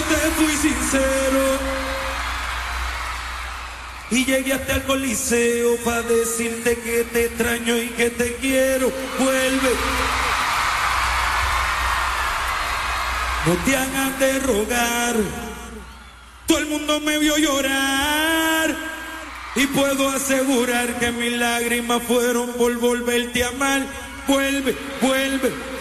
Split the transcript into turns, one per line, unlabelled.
te fui sincero y llegué hasta el Coliseo para decirte que te extraño y que te quiero. Vuelve. No te hagas de rogar. Todo el mundo me vio llorar y puedo asegurar que mis lágrimas fueron por volverte a amar. Vuelve, vuelve.